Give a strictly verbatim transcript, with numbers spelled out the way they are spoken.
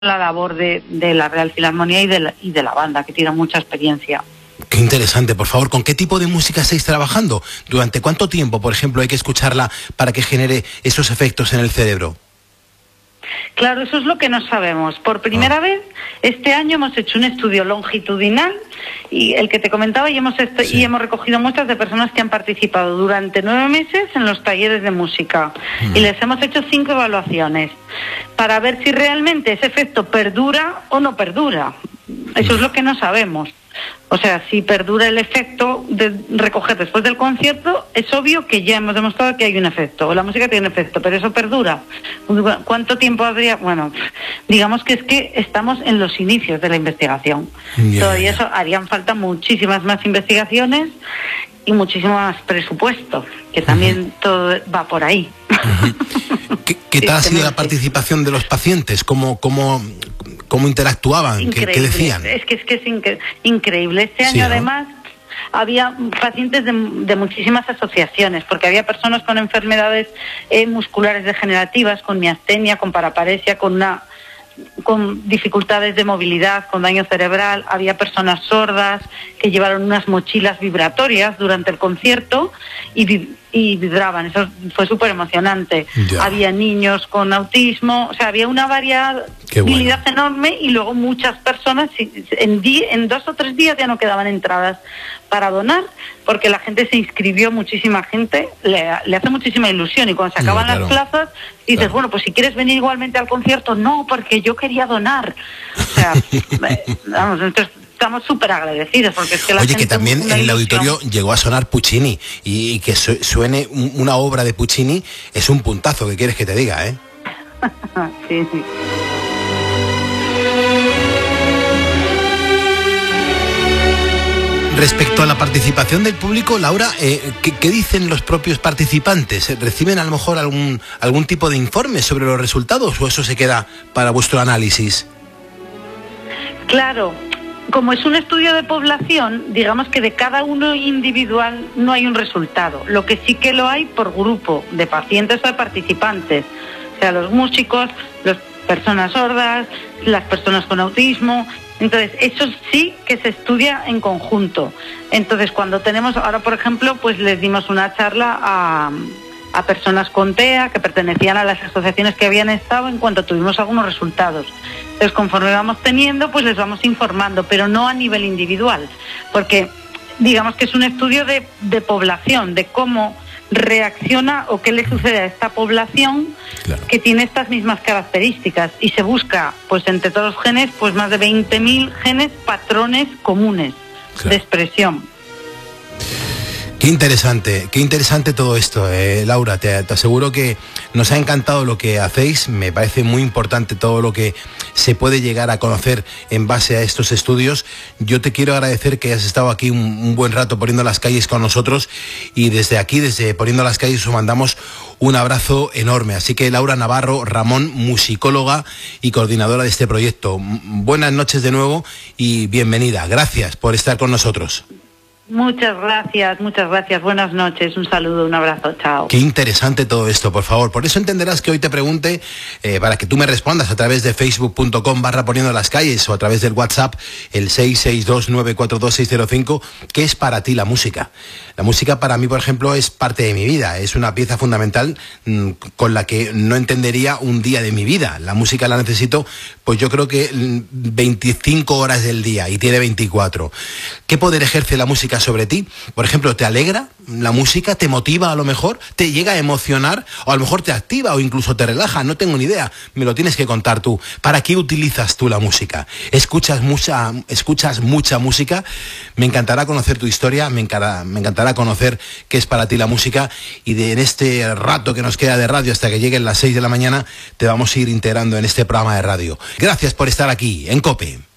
la labor de, de la Real Filarmonía y de la, y de la banda, que tiene mucha experiencia. Qué interesante. Por favor, ¿con qué tipo de música estáis trabajando? ¿Durante cuánto tiempo, por ejemplo, hay que escucharla para que genere esos efectos en el cerebro? Claro, eso es lo que no sabemos. Por primera oh. vez, este año hemos hecho un estudio longitudinal, y el que te comentaba, y hemos, est- sí. y hemos recogido muestras de personas que han participado durante nueve meses en los talleres de música. Mm. Y les hemos hecho cinco evaluaciones para ver si realmente ese efecto perdura o no perdura. Eso mm. es lo que no sabemos. O sea, si perdura el efecto de recoger después del concierto, es obvio que ya hemos demostrado que hay un efecto, o la música tiene efecto, pero eso perdura. ¿Cuánto tiempo habría? Bueno, digamos que es que estamos en los inicios de la investigación. Yeah. Todavía eso, harían falta muchísimas más investigaciones y muchísimo más presupuesto, que también uh-huh. todo va por ahí. Uh-huh. ¿Qué, qué tal ha sido la participación de los pacientes? ¿Cómo, cómo, cómo interactuaban? ¿Qué, ¿Qué decían? Es que es, que es incre- increíble. Este año, sí, ¿no? Además, había pacientes de, de muchísimas asociaciones, porque había personas con enfermedades eh, musculares degenerativas, con miastenia, con paraparesia, con una... con dificultades de movilidad, con daño cerebral. Había personas sordas que llevaron unas mochilas vibratorias durante el concierto y, vi- y vibraban. Eso fue súper emocionante. Ya. Había niños con autismo, o sea, había una variedad bueno. enorme, y luego muchas personas, en, di- en dos o tres días ya no quedaban entradas para donar, porque la gente se inscribió, muchísima gente, le, le hace muchísima ilusión, y cuando se acaban no, claro. las plazas, dices, claro. bueno, pues si quieres venir igualmente al concierto, no, porque yo quería donar. O sea, vamos, entonces estamos súper agradecidos, porque es que la Oye, gente que también en el auditorio llegó a sonar Puccini, y, y que su, suene una obra de Puccini es un puntazo, ¿qué quieres que te diga, eh? sí, sí. Respecto a la participación del público, Laura, eh, ¿qué, ¿qué dicen los propios participantes? ¿Reciben a lo mejor algún, algún tipo de informe sobre los resultados, o eso se queda para vuestro análisis? Claro, como es un estudio de población, digamos que de cada uno individual no hay un resultado. Lo que sí que lo hay por grupo de pacientes o de participantes. O sea, los músicos, las personas sordas, las personas con autismo. Entonces, eso sí que se estudia en conjunto. Entonces, cuando tenemos, ahora por ejemplo, pues les dimos una charla a, a personas con T E A que pertenecían a las asociaciones que habían estado en cuanto tuvimos algunos resultados. Entonces, conforme vamos teniendo, pues les vamos informando, pero no a nivel individual, porque digamos que es un estudio de, de población, de cómo reacciona o qué le sucede a esta población, claro, que tiene estas mismas características, y se busca pues entre todos los genes pues más de veinte mil genes patrones comunes, claro, de expresión. Qué interesante, qué interesante todo esto, eh, Laura, te, te aseguro que nos ha encantado lo que hacéis, me parece muy importante todo lo que se puede llegar a conocer en base a estos estudios. Yo te quiero agradecer que hayas estado aquí un, un buen rato poniendo las calles con nosotros, y desde aquí, desde Poniendo las Calles, os mandamos un abrazo enorme. Así que Laura Navarro Ramón, musicóloga y coordinadora de este proyecto, buenas noches de nuevo y bienvenida. Gracias por estar con nosotros. Muchas gracias, muchas gracias. Buenas noches, un saludo, un abrazo, chao. Qué interesante todo esto, por favor. Por eso entenderás que hoy te pregunte, eh, para que tú me respondas a través de facebook punto com barra Poniendo las Calles, o a través del WhatsApp, el seis seis dos nueve cuatro dos seis cero cinco, ¿qué es para ti la música? La música para mí, por ejemplo, es parte de mi vida, es una pieza fundamental mmm, con la que no entendería un día de mi vida. La música la necesito, pues yo creo que veinticinco horas del día, y tiene veinticuatro. ¿Qué poder ejerce la música sobre ti? Por ejemplo, ¿te alegra la música? ¿Te motiva a lo mejor? ¿Te llega a emocionar? O a lo mejor te activa o incluso te relaja, no tengo ni idea. Me lo tienes que contar tú. ¿Para qué utilizas tú la música? ¿Escuchas mucha, escuchas mucha música? Me encantará conocer tu historia, me encantará, me encantará conocer qué es para ti la música, y de, en este rato que nos queda de radio hasta que lleguen las seis de la mañana te vamos a ir integrando en este programa de radio. Gracias por estar aquí en COPE.